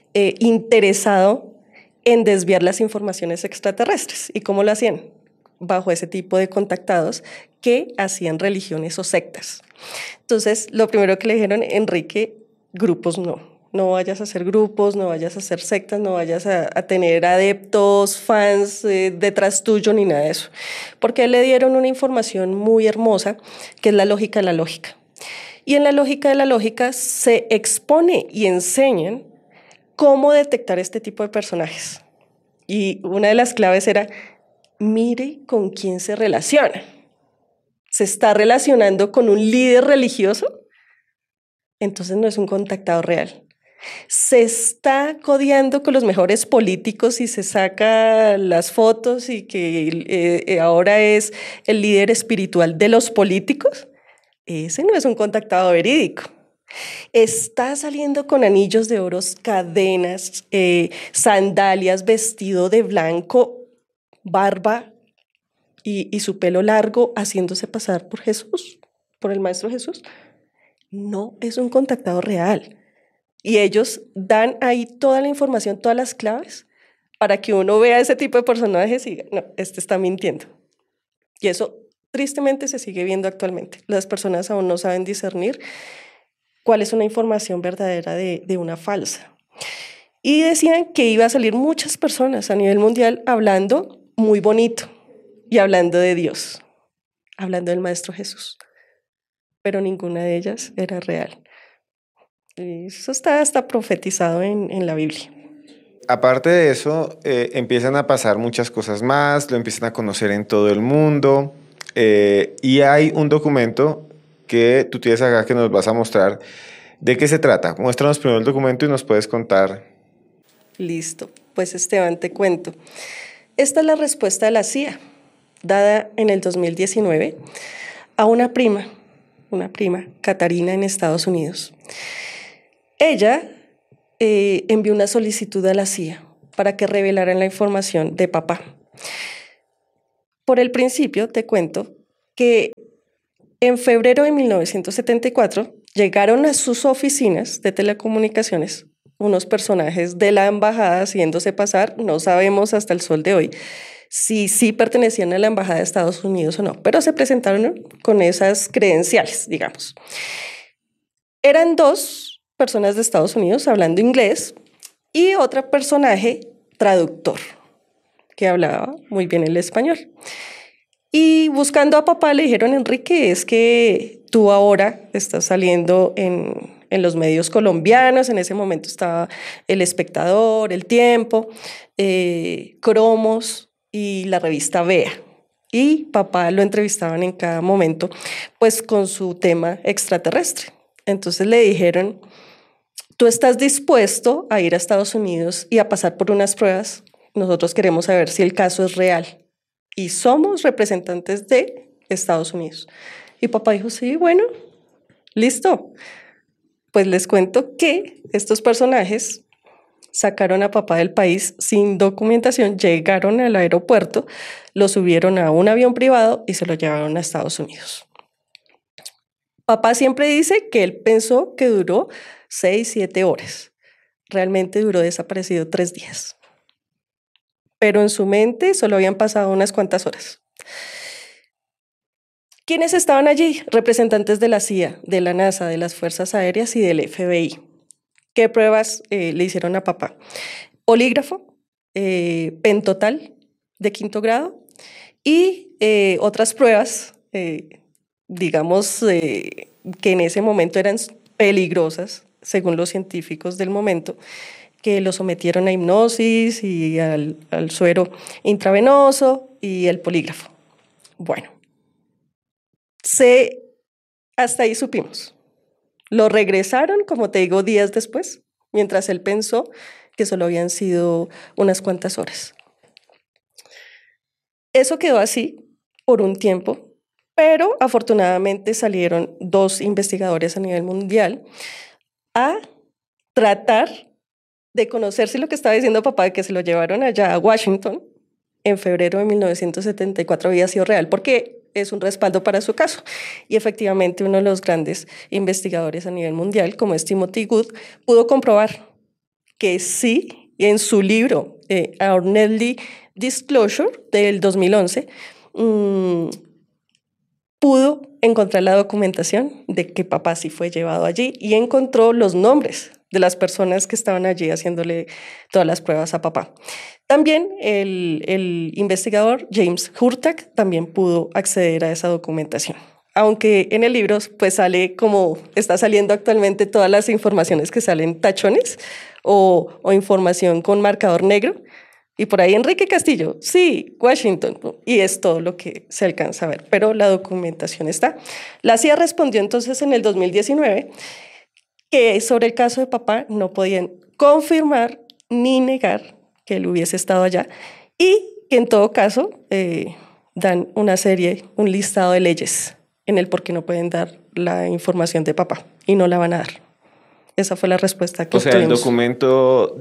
interesado en desviar las informaciones extraterrestres. ¿Y cómo lo hacían? Bajo ese tipo de contactados que hacían religiones o sectas. Entonces, lo primero que le dijeron, Enrique, grupos no vayas a hacer grupos, no vayas a hacer sectas, no vayas a tener adeptos, fans detrás tuyo, ni nada de eso. Porque le dieron una información muy hermosa, que es la lógica de la lógica. Y en la lógica de la lógica se expone y enseñan cómo detectar este tipo de personajes. Y una de las claves era, mire con quién se relaciona. ¿Se está relacionando con un líder religioso? Entonces no es un contactado real. Se está codeando con los mejores políticos y se saca las fotos y que ahora es el líder espiritual de los políticos. Ese no es un contactado verídico. Está saliendo con anillos de oro, cadenas, sandalias, vestido de blanco, barba y su pelo largo, haciéndose pasar por Jesús, por el Maestro Jesús. No es un contactado real. Y ellos dan ahí toda la información, todas las claves, para que uno vea ese tipo de personajes y diga, no, este está mintiendo. Y eso tristemente se sigue viendo actualmente. Las personas aún no saben discernir cuál es una información verdadera de una falsa. Y decían que iba a salir muchas personas a nivel mundial hablando muy bonito y hablando de Dios, hablando del Maestro Jesús, pero ninguna de ellas era real. Y eso está profetizado en la Biblia. Aparte de eso, empiezan a pasar muchas cosas más, lo empiezan a conocer en todo el mundo, y hay un documento que tú tienes acá que nos vas a mostrar. ¿De qué se trata? Muéstranos primero el documento y nos puedes contar. Listo, pues Esteban, te cuento. Esta es la respuesta de la CIA, dada en el 2019 a una prima una prima, Catarina, en Estados Unidos. Ella envió una solicitud a la CIA para que revelaran la información de papá. Por el principio, te cuento que en febrero de 1974 llegaron a sus oficinas de telecomunicaciones unos personajes de la embajada haciéndose pasar, no sabemos hasta el sol de hoy si sí pertenecían a la embajada de Estados Unidos o no, pero se presentaron con esas credenciales, digamos. Eran dos personas de Estados Unidos hablando inglés y otro personaje traductor que hablaba muy bien el español. Y buscando a papá le dijeron, Enrique, es que tú ahora estás saliendo en los medios colombianos, en ese momento estaba El Espectador, El Tiempo, Cromos y la revista Vea. Y papá lo entrevistaban en cada momento, pues con su tema extraterrestre. Entonces le dijeron, ¿tú estás dispuesto a ir a Estados Unidos y a pasar por unas pruebas? Nosotros queremos saber si el caso es real. Y somos representantes de Estados Unidos. Y papá dijo, sí, bueno, listo. Pues les cuento que estos personajes sacaron a papá del país sin documentación, llegaron al aeropuerto, lo subieron a un avión privado y se lo llevaron a Estados Unidos. Papá siempre dice que él pensó que duró 6, 7 horas. Realmente duró desaparecido 3 días. Pero en su mente solo habían pasado unas cuantas horas. ¿Quiénes estaban allí? Representantes de la CIA, de la NASA, de las Fuerzas Aéreas y del FBI. ¿Qué pruebas le hicieron a papá? Polígrafo, pentotal de 5º grado y otras pruebas, digamos, que en ese momento eran peligrosas, según los científicos del momento, que lo sometieron a hipnosis y al suero intravenoso y el polígrafo. Bueno, hasta ahí supimos. Lo regresaron, como te digo, días después, mientras él pensó que solo habían sido unas cuantas horas. Eso quedó así por un tiempo, pero afortunadamente salieron 2 investigadores a nivel mundial a tratar de conocer si lo que estaba diciendo papá, que se lo llevaron allá a Washington en febrero de 1974 había sido real, porque es un respaldo para su caso. Y efectivamente uno de los grandes investigadores a nivel mundial, como es Timothy Good, pudo comprobar que sí, en su libro Our Nearly Disclosure del 2011, pudo encontrar la documentación de que papá sí fue llevado allí y encontró los nombres de las personas que estaban allí haciéndole todas las pruebas a papá. También el investigador James Hurtak también pudo acceder a esa documentación. Aunque en el libro pues sale como está saliendo actualmente todas las informaciones que salen tachones o información con marcador negro. Y por ahí Enrique Castillo, sí, Washington, y es todo lo que se alcanza a ver, pero la documentación está. La CIA respondió entonces en el 2019 que sobre el caso de papá no podían confirmar ni negar que él hubiese estado allá y que en todo caso dan un listado de leyes en el por qué no pueden dar la información de papá y no la van a dar. Esa fue la respuesta que obtuvimos. El documento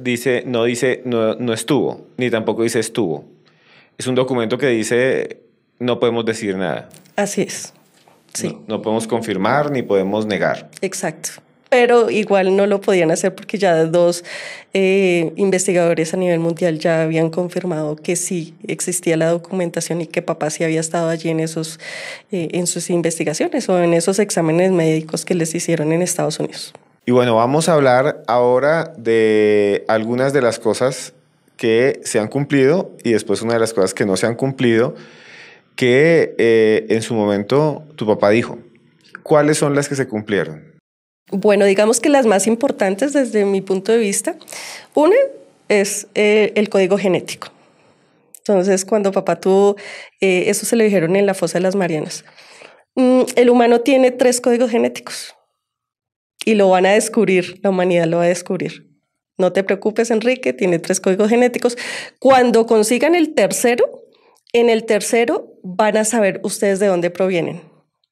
no estuvo, ni tampoco dice estuvo. Es un documento que dice no podemos decir nada. Así es, sí. No podemos confirmar ni podemos negar. Exacto. Pero igual no lo podían hacer porque ya 2 investigadores a nivel mundial ya habían confirmado que sí existía la documentación y que papá sí había estado allí en sus investigaciones o en esos exámenes médicos que les hicieron en Estados Unidos. Y bueno, vamos a hablar ahora de algunas de las cosas que se han cumplido y después una de las cosas que no se han cumplido que en su momento tu papá dijo. ¿Cuáles son las que se cumplieron? Bueno, digamos que las más importantes desde mi punto de vista, una es el código genético. Entonces, cuando papá tuvo, eso se le dijeron en la fosa de las Marianas, el humano tiene 3 códigos genéticos y lo van a descubrir, la humanidad lo va a descubrir. No te preocupes, Enrique, tiene 3 códigos genéticos. Cuando consigan el tercero, en el tercero van a saber ustedes de dónde provienen.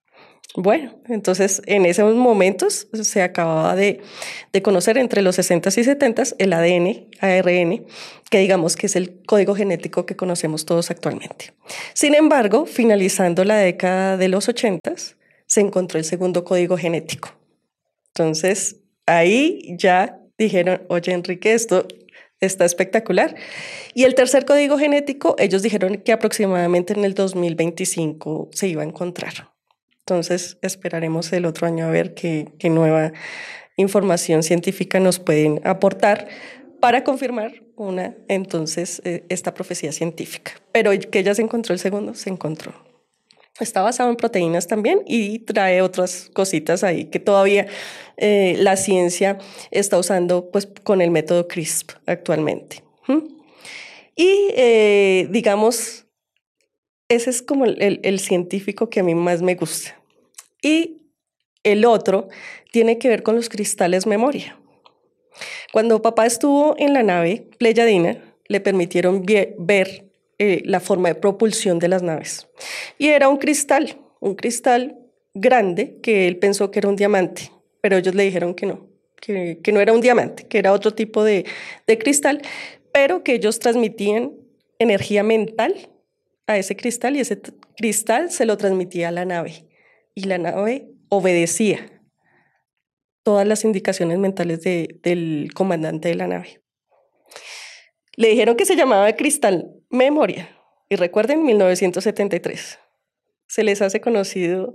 Bueno, entonces en esos momentos se acababa de conocer entre los 60s y 70s el ADN, ARN, que digamos que es el código genético que conocemos todos actualmente. Sin embargo, finalizando la década de los 80s, se encontró el segundo código genético. Entonces ahí ya dijeron, oye Enrique, esto está espectacular. Y el tercer código genético, ellos dijeron que aproximadamente en el 2025 se iba a encontrar. Entonces esperaremos el otro año a ver qué nueva información científica nos pueden aportar para confirmar esta profecía científica. Pero que ya se encontró el segundo, se encontró. Está basado en proteínas también y trae otras cositas ahí que todavía la ciencia está usando pues, con el método CRISPR actualmente. Y digamos, ese es como el científico que a mí más me gusta. Y el otro tiene que ver con los cristales memoria. Cuando papá estuvo en la nave Pleiadiana, le permitieron ver la forma de propulsión de las naves. Y era un cristal grande que él pensó que era un diamante, pero ellos le dijeron que no era un diamante, que era otro tipo de cristal, pero que ellos transmitían energía mental a ese cristal y ese cristal se lo transmitía a la nave y la nave obedecía todas las indicaciones mentales del comandante de la nave. Le dijeron que se llamaba cristal memoria y recuerden 1973. ¿Se les hace conocido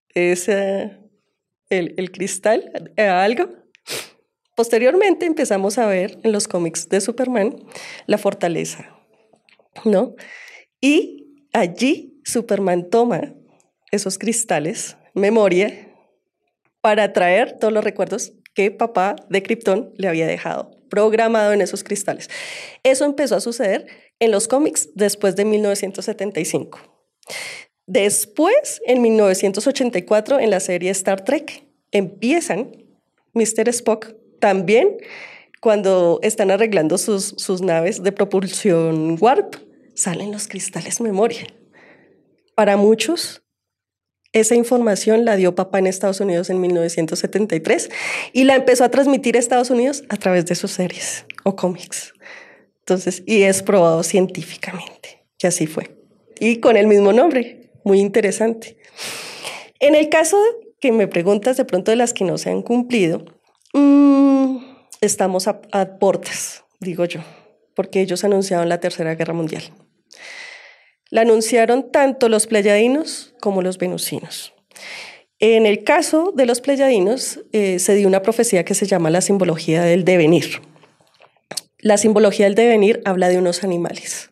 el cristal a algo? Posteriormente empezamos a ver en los cómics de Superman la fortaleza, ¿no? Y allí Superman toma esos cristales, memoria, para traer todos los recuerdos que papá de Krypton le había dejado programado en esos cristales. Eso empezó a suceder en los cómics después de 1975. Después, en 1984, en la serie Star Trek, empiezan Mr. Spock también cuando están arreglando sus naves de propulsión warp, salen los cristales memoria. Para muchos, esa información la dio papá en Estados Unidos en 1973 y la empezó a transmitir a Estados Unidos a través de sus series o cómics. Entonces, y es probado científicamente que así fue. Y con el mismo nombre, muy interesante. En el caso que me preguntas de pronto de las que no se han cumplido, estamos a puertas, digo yo, porque ellos anunciaron la Tercera Guerra Mundial. La anunciaron tanto los pleiadianos como los venusinos. En el caso de los pleiadianos, se dio una profecía que se llama la simbología del devenir. La simbología del devenir habla de unos animales.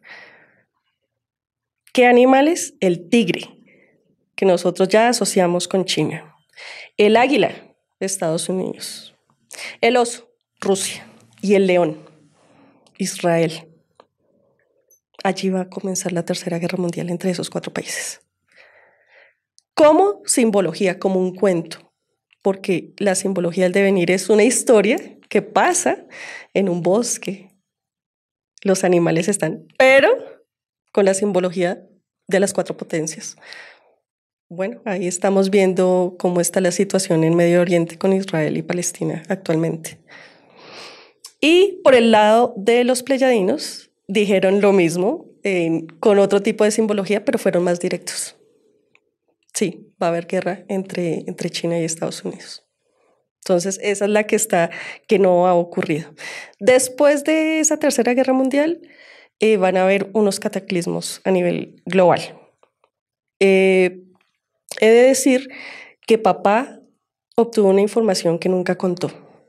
¿Qué animales? El tigre, que nosotros ya asociamos con China. El águila, Estados Unidos. El oso, Rusia. Y el león, Israel. Allí va a comenzar la Tercera Guerra Mundial entre esos 4 países. Como simbología, como un cuento, porque la simbología del devenir es una historia que pasa en un bosque. Los animales están, pero con la simbología de las 4 potencias. Bueno, ahí estamos viendo cómo está la situación en Medio Oriente con Israel y Palestina actualmente. Y por el lado de los pleiadianos, dijeron lo mismo, con otro tipo de simbología, pero fueron más directos. Sí, va a haber guerra entre China y Estados Unidos. Entonces, esa es la que no ha ocurrido. Después de esa Tercera Guerra Mundial, van a haber unos cataclismos a nivel global. He de decir que papá obtuvo una información que nunca contó.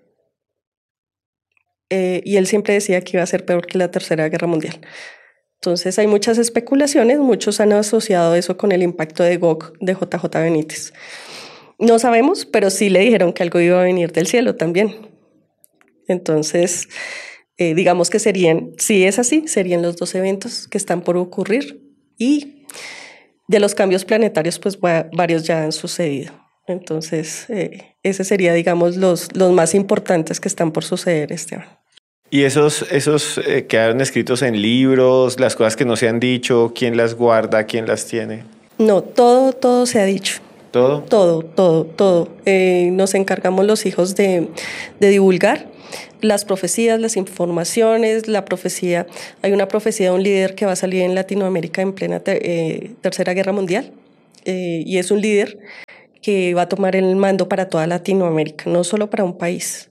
Y él siempre decía que iba a ser peor que la Tercera Guerra Mundial. Entonces hay muchas especulaciones, muchos han asociado eso con el impacto de Gog de JJ Benítez. No sabemos, pero sí le dijeron que algo iba a venir del cielo también. Entonces, digamos que si es así, serían los 2 eventos que están por ocurrir y de los cambios planetarios, pues varios ya han sucedido. Entonces, ese sería, digamos, los más importantes que están por suceder, Esteban. ¿Y esos quedaron escritos en libros, las cosas que no se han dicho, quién las guarda, quién las tiene? No, todo se ha dicho. ¿Todo? Todo. Nos encargamos los hijos de divulgar las profecías, las informaciones, la profecía. Hay una profecía de un líder que va a salir en Latinoamérica en plena Tercera Guerra Mundial, y es un líder que va a tomar el mando para toda Latinoamérica, no solo para un país.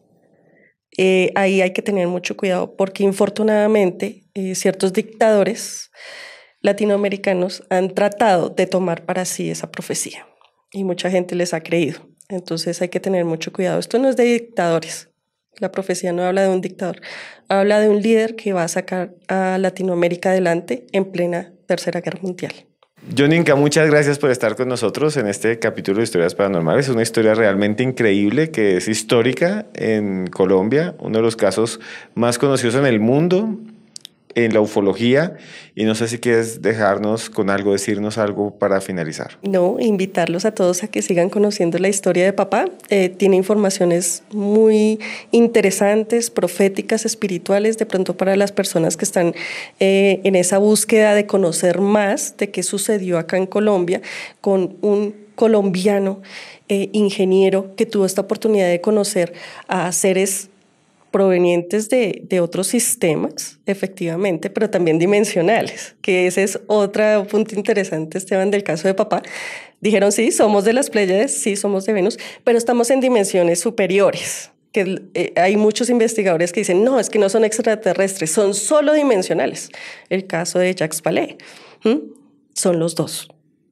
Ahí hay que tener mucho cuidado porque infortunadamente ciertos dictadores latinoamericanos han tratado de tomar para sí esa profecía y mucha gente les ha creído. Entonces hay que tener mucho cuidado. Esto no es de dictadores. La profecía no habla de un dictador, habla de un líder que va a sacar a Latinoamérica adelante en plena Tercera Guerra Mundial. Joninka, muchas gracias por estar con nosotros en este capítulo de Historias Paranormales. Es una historia realmente increíble que es histórica en Colombia, uno de los casos más conocidos en el mundo en la ufología, y no sé si quieres dejarnos con algo, decirnos algo para finalizar. No, invitarlos a todos a que sigan conociendo la historia de papá. Tiene informaciones muy interesantes, proféticas, espirituales, de pronto para las personas que están en esa búsqueda de conocer más de qué sucedió acá en Colombia con un colombiano ingeniero que tuvo esta oportunidad de conocer a seres provenientes de otros sistemas, efectivamente, pero también dimensionales, que ese es otro punto interesante, Esteban, del caso de papá. Dijeron, sí, somos de las Pléyades, sí, somos de Venus, pero estamos en dimensiones superiores. Que hay muchos investigadores que dicen, no, es que no son extraterrestres, son solo dimensionales. El caso de Jacques Vallée, son los dos.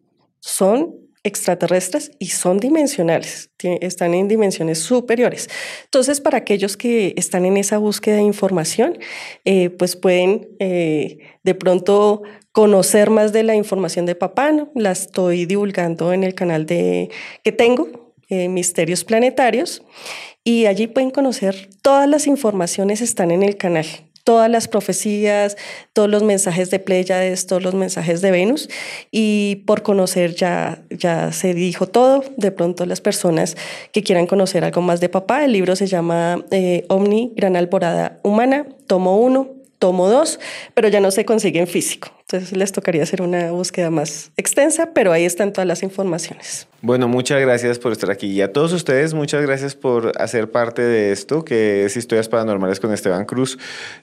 Son extraterrestres y son dimensionales, están en dimensiones superiores. Entonces, para aquellos que están en esa búsqueda de información, pues pueden de pronto conocer más de la información de papá, ¿no? La estoy divulgando en el canal que tengo, Misterios Planetarios, y allí pueden conocer todas las informaciones, están en el canal. Todas las profecías, todos los mensajes de Pléyades, todos los mensajes de Venus, y por conocer ya se dijo todo. De pronto las personas que quieran conocer algo más de papá, el libro se llama Ovni, Gran Alborada Humana, tomo 1, tomo 2, pero ya no se consigue en físico. Entonces les tocaría hacer una búsqueda más extensa, pero ahí están todas las informaciones. Bueno, muchas gracias por estar aquí. Y a todos ustedes, muchas gracias por hacer parte de esto, que es Historias Paranormales con Esteban Cruz.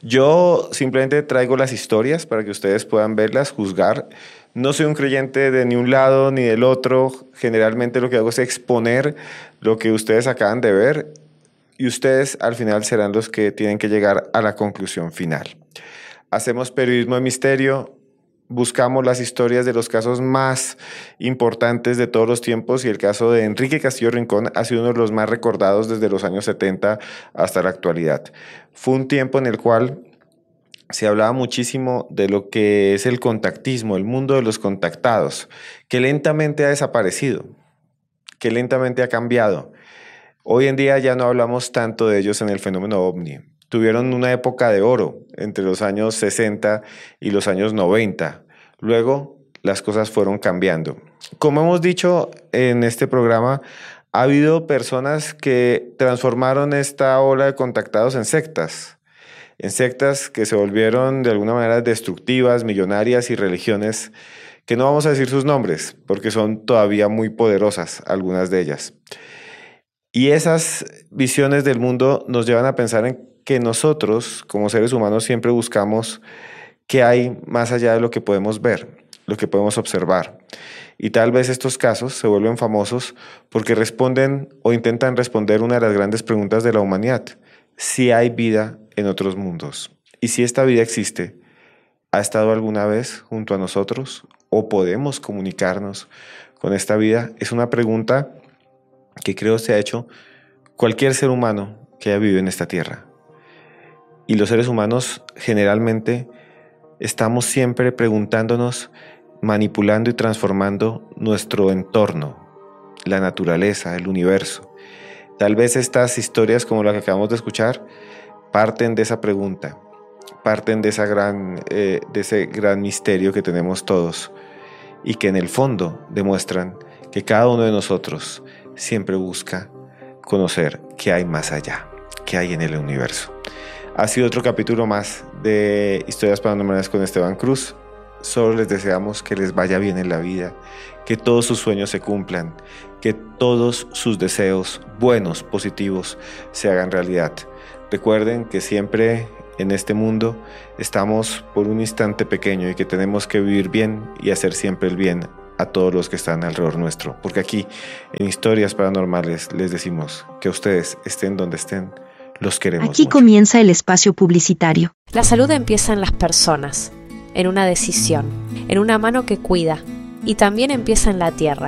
Yo simplemente traigo las historias para que ustedes puedan verlas, juzgar. No soy un creyente de ni un lado ni del otro. Generalmente lo que hago es exponer lo que ustedes acaban de ver, y ustedes al final serán los que tienen que llegar a la conclusión final. Hacemos periodismo de misterio, buscamos las historias de los casos más importantes de todos los tiempos, y el caso de Enrique Castillo Rincón ha sido uno de los más recordados desde los años 70 hasta la actualidad. Fue un tiempo en el cual se hablaba muchísimo de lo que es el contactismo, el mundo de los contactados, que lentamente ha desaparecido, que lentamente ha cambiado. Hoy en día ya no hablamos tanto de ellos en el fenómeno ovni. Tuvieron una época de oro entre los años 60 y los años 90. Luego las cosas fueron cambiando. Como hemos dicho en este programa, ha habido personas que transformaron esta ola de contactados en sectas que se volvieron de alguna manera destructivas, millonarias, y religiones que no vamos a decir sus nombres porque son todavía muy poderosas, algunas de ellas. Y esas visiones del mundo nos llevan a pensar en que nosotros, como seres humanos, siempre buscamos qué hay más allá de lo que podemos ver, lo que podemos observar. Y tal vez estos casos se vuelven famosos porque responden o intentan responder una de las grandes preguntas de la humanidad: si hay vida en otros mundos. Y si esta vida existe, ¿ha estado alguna vez junto a nosotros? ¿O podemos comunicarnos con esta vida? Es una pregunta que creo se ha hecho cualquier ser humano que haya vivido en esta tierra. Y los seres humanos generalmente estamos siempre preguntándonos, manipulando y transformando nuestro entorno, la naturaleza, el universo. Tal vez estas historias como la que acabamos de escuchar parten de esa pregunta, parten de ese gran misterio que tenemos todos, y que en el fondo demuestran que cada uno de nosotros siempre busca conocer qué hay más allá, qué hay en el universo. Ha sido otro capítulo más de Historias Paranormales con Esteban Cruz. solo les deseamos que les vaya bien en la vida, que todos sus sueños se cumplan, que todos sus deseos buenos, positivos, se hagan realidad. Recuerden que siempre en este mundo estamos por un instante pequeño y que tenemos que vivir bien y hacer siempre el bien a todos los que están alrededor nuestro. Porque aquí, en Historias Paranormales, les decimos que ustedes estén donde estén, los queremos Aquí mucho. comienza el espacio publicitario. La salud empieza en las personas, en una decisión, en una mano que cuida, y también empieza en la tierra.